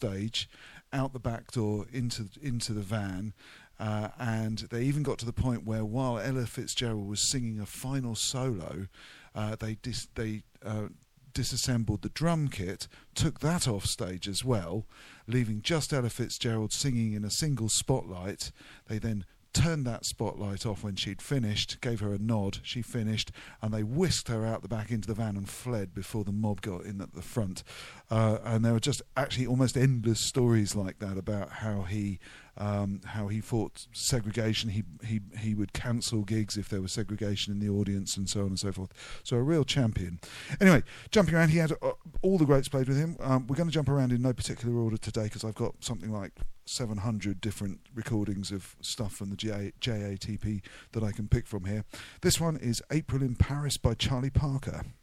stage, out the back door into the van. And they even got to the point where, while Ella Fitzgerald was singing a final solo, they disassembled the drum kit, took that off stage as well, leaving just Ella Fitzgerald singing in a single spotlight. They then turned that spotlight off when she'd finished, gave her a nod, she finished, and they whisked her out the back into the van and fled before the mob got in at the front. And there were just actually almost endless stories like that about how he fought segregation. He would cancel gigs if there was segregation in the audience, and so on and so forth. So a real champion. Anyway, jumping around, he had all the greats played with him. We're going to jump around in no particular order today because I've got something like 700 different recordings of stuff from the JATP that I can pick from here. This one is April in Paris by Charlie Parker.